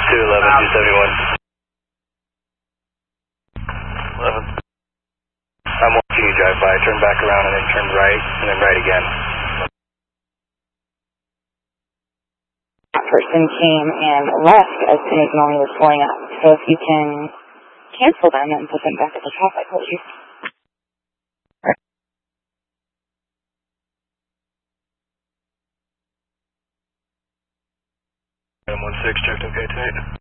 211, 271. 11. I'm watching you drive by. Turn back around and then turn right, and then right again. That person came and left as soon as Melanie was pulling up. So if you can cancel them and put them back at the traffic police. 16, checked okay tonight.